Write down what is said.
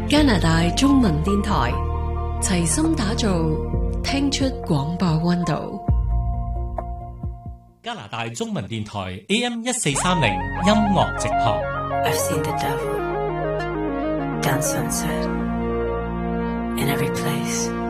加拿大中文電台齊心打造聽出廣播溫度。 加拿大中文電台 AM1430 音樂直播。 I've seen the devil down sunset in every place.